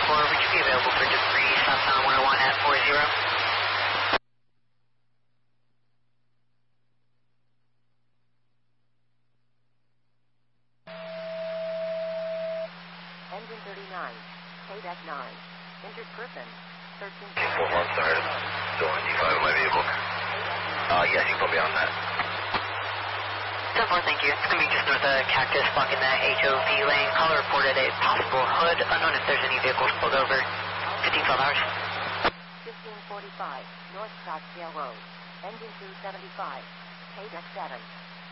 would you be available for debris southbound 101 at 40? Engine 39, KDEC 9, injured person, 13. 4 1, sorry, still in D5 of my vehicle. Yes, you can put me on that. 10-4, thank you. It's going to be just north of Cactus, blocking the HOV lane. Caller reported a possible hood, unknown if there's any vehicles pulled over. 15-12 hours. 1545, North Scottsdale Road, engine 275, KDEC 7.